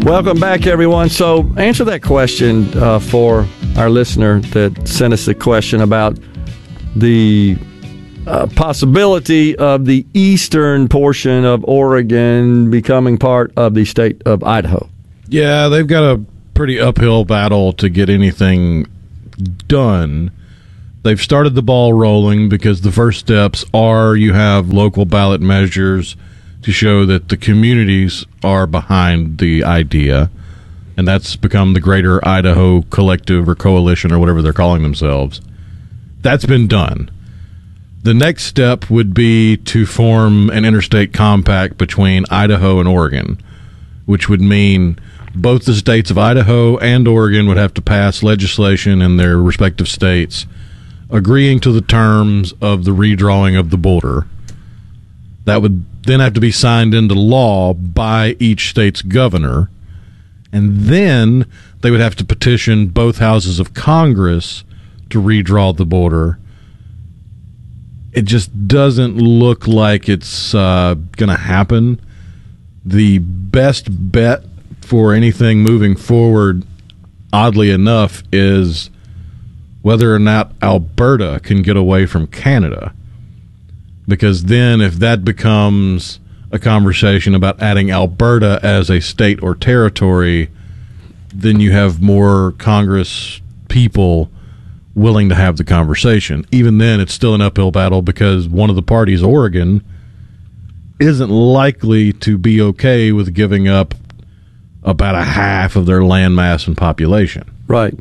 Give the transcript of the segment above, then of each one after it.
Welcome back, everyone. So answer that question for our listener that sent us a question about the possibility of the eastern portion of Oregon becoming part of the state of Idaho. Yeah, they've got a pretty uphill battle to get anything done. They've started the ball rolling because the first steps are you have local ballot measures to show that the communities are behind the idea, and that's become the Greater Idaho Collective or Coalition or whatever they're calling themselves. That's been done. The next step would be to form an interstate compact between Idaho and Oregon, which would mean both the states of Idaho and Oregon would have to pass legislation in their respective states agreeing to the terms of the redrawing of the border. That would then have to be signed into law by each state's governor, and then they would have to petition both houses of Congress to redraw the border. It just doesn't look like it's going to happen. The best bet for anything moving forward, oddly enough, is whether or not Alberta can get away from Canada. Because then if that becomes a conversation about adding Alberta as a state or territory, then you have more Congress people willing to have the conversation. Even then, it's still an uphill battle because one of the parties, Oregon, isn't likely to be okay with giving up about a half of their landmass and population. Right.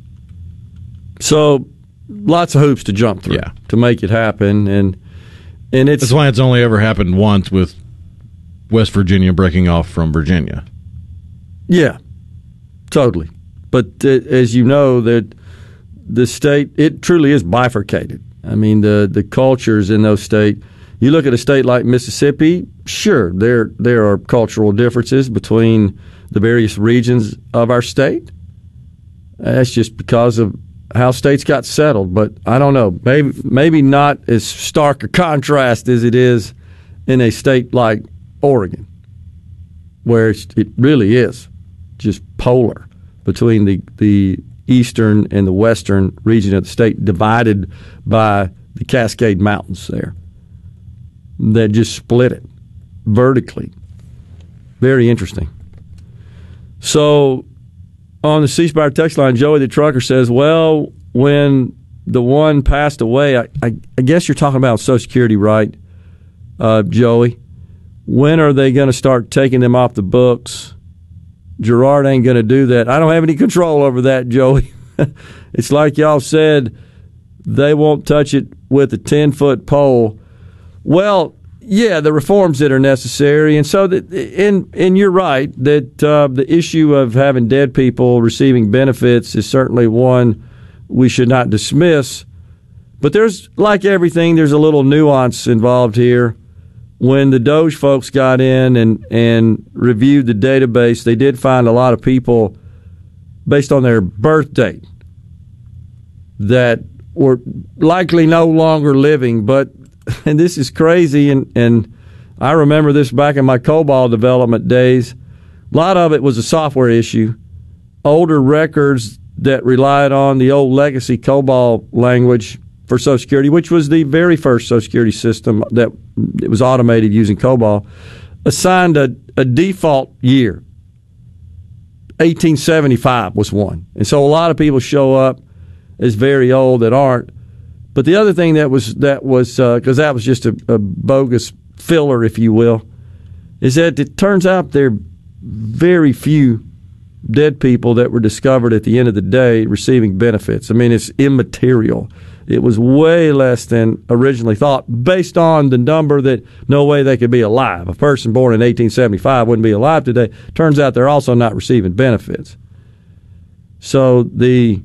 So lots of hoops to jump through to make it happen, and that's why it's only ever happened once with West Virginia breaking off from Virginia. Yeah, totally. But as you know, that the state, it truly is bifurcated. I mean, the cultures in those states. You look at a state like Mississippi, sure, there are cultural differences between the various regions of our state. That's just because of how states got settled. But I don't know, maybe not as stark a contrast as it is in a state like Oregon, where it really is just polar between the eastern and the western region of the state, divided by the Cascade Mountains there that just split it vertically. Very interesting. So on the C Spire text line, Joey the trucker says, well, when the one passed away, I guess you're talking about Social Security, right, Joey? When are they going to start taking them off the books? Gerard ain't going to do that. I don't have any control over that, Joey. It's like y'all said, they won't touch it with a 10-foot pole. Well, yeah, the reforms that are necessary, and so and you're right that the issue of having dead people receiving benefits is certainly one we should not dismiss. But there's, like everything, there's a little nuance involved here. When the Doge folks got in and reviewed the database, they did find a lot of people based on their birth date that were likely no longer living. But, and this is crazy, and I remember this back in my COBOL development days, a lot of it was a software issue. Older records that relied on the old legacy COBOL language for Social Security, which was the very first Social Security system that it was automated using COBOL, assigned a default year. 1875 was one. And so a lot of people show up as very old that aren't. But the other thing that was because that was just a bogus filler, if you will, is that it turns out there are very few dead people that were discovered at the end of the day receiving benefits. I mean, it's immaterial. It was way less than originally thought, based on the number that no way they could be alive. A person born in 1875 wouldn't be alive today. Turns out they're also not receiving benefits. So the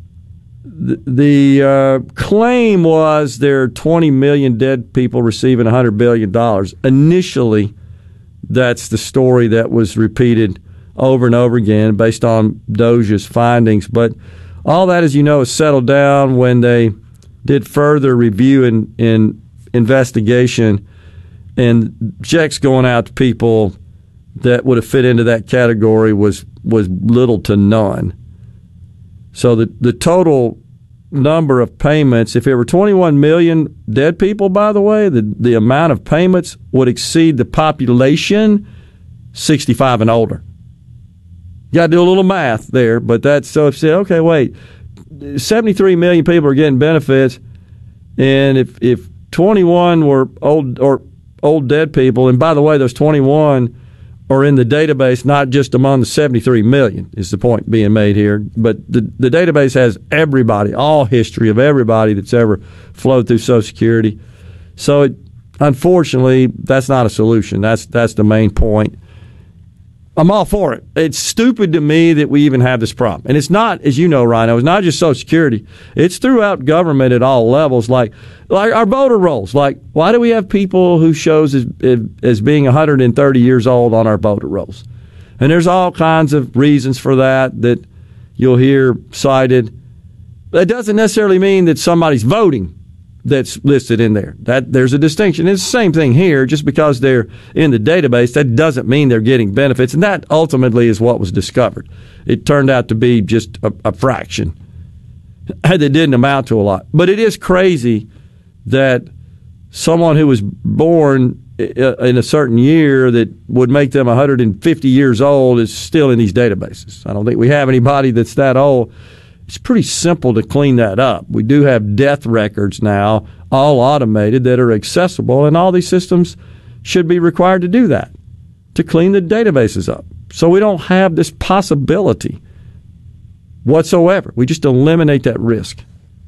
claim was there are 20 million dead people receiving $100 billion. Initially, that's the story that was repeated over and over again based on Doge's findings. But all that, as you know, is settled down when they did further review and investigation and checks going out to people that would have fit into that category was little to none. So the total number of payments, if it were 21 million dead people, by the way, the amount of payments would exceed the population 65 and older. You got to do a little math there, but that's so if you say, okay, wait, 73 million people are getting benefits, and if 21 were old dead people, and by the way, those 21 are in the database, not just among the 73 million, is the point being made here. But the database has everybody, all history of everybody that's ever flowed through Social Security. So, unfortunately, that's not a solution. That's the main point. I'm all for it. It's stupid to me that we even have this problem. And it's not, as you know, Rhino, it's not just Social Security. It's throughout government at all levels, like our voter rolls. Like, why do we have people who shows as being 130 years old on our voter rolls? And there's all kinds of reasons for that you'll hear cited. That doesn't necessarily mean that somebody's voting that's listed in there. That there's a distinction. It's the same thing here. Just because they're in the database, that doesn't mean they're getting benefits. And that ultimately is what was discovered. It turned out to be just a fraction that didn't amount to a lot. But it is crazy that someone who was born in a certain year that would make them 150 years old is still in these databases. I don't think we have anybody that's that old. It's pretty simple to clean that up. We do have death records now, all automated, that are accessible, and all these systems should be required to do that, to clean the databases up. So we don't have this possibility whatsoever. We just eliminate that risk.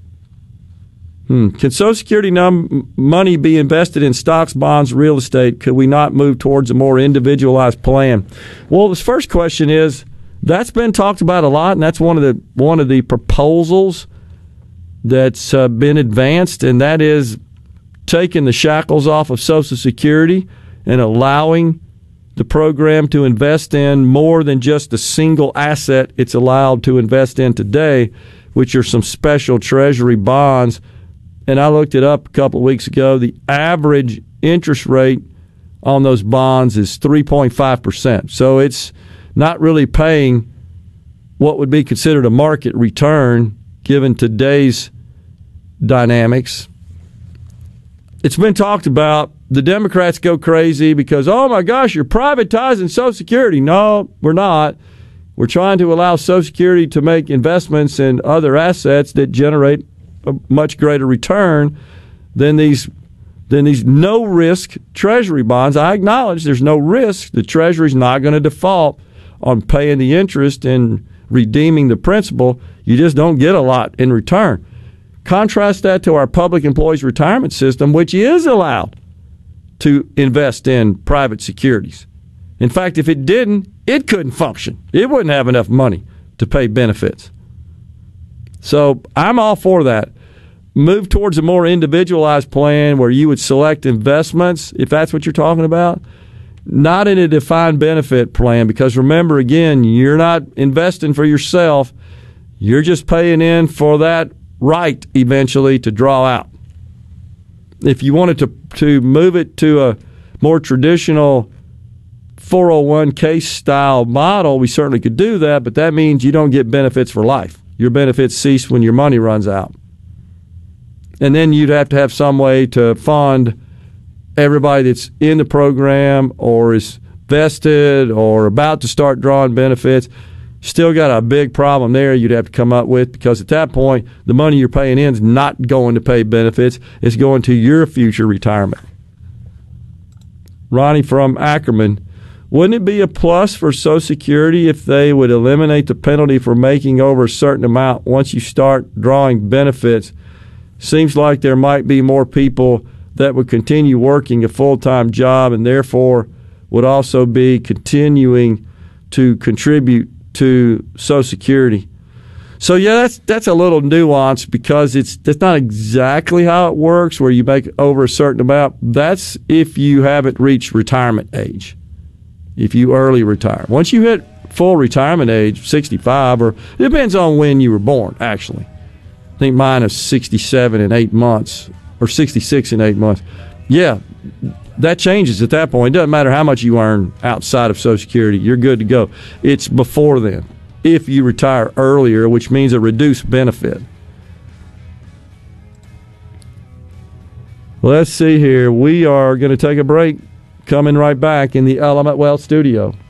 Can Social Security money be invested in stocks, bonds, real estate? Could we not move towards a more individualized plan? Well, this first question is, that's been talked about a lot, and that's one of the proposals that's been advanced, and that is taking the shackles off of Social Security and allowing the program to invest in more than just the single asset it's allowed to invest in today, which are some special Treasury bonds. And I looked it up a couple of weeks ago. The average interest rate on those bonds is 3.5%. So it's not really paying what would be considered a market return given today's dynamics. It's been talked about. The Democrats go crazy because, oh my gosh, you're privatizing Social Security. No, we're not. We're trying to allow Social Security to make investments in other assets that generate a much greater return than these no-risk Treasury bonds. I acknowledge there's no risk. The Treasury's not going to default on paying the interest and redeeming the principal. You just don't get a lot in return. Contrast that to our public employees retirement system, which is allowed to invest in private securities. In fact, if it didn't, it couldn't function. It wouldn't have enough money to pay benefits. So I'm all for that. Move towards a more individualized plan where you would select investments, if that's what you're talking about, not in a defined benefit plan, because remember, again, you're not investing for yourself. You're just paying in for that right eventually to draw out. If you wanted to move it to a more traditional 401k style model, we certainly could do that, but that means you don't get benefits for life. Your benefits cease when your money runs out. And then you'd have to have some way to fund everybody that's in the program or is vested or about to start drawing benefits. Still got a big problem there you'd have to come up with, because at that point, the money you're paying in is not going to pay benefits. It's going to your future retirement. Ronnie from Ackerman, wouldn't it be a plus for Social Security if they would eliminate the penalty for making over a certain amount once you start drawing benefits? Seems like there might be more people that would continue working a full-time job and therefore would also be continuing to contribute to Social Security. So, yeah, that's a little nuanced, because that's not exactly how it works where you make over a certain amount. That's if you haven't reached retirement age, if you early retire. Once you hit full retirement age, 65, or it depends on when you were born, actually. I think mine is 67 and 8 months, or 66 and 8 months. Yeah, that changes at that point. It doesn't matter how much you earn outside of Social Security. You're good to go. It's before then. If you retire earlier, which means a reduced benefit. Let's see here. We are going to take a break. Coming right back in the Element Wealth studio.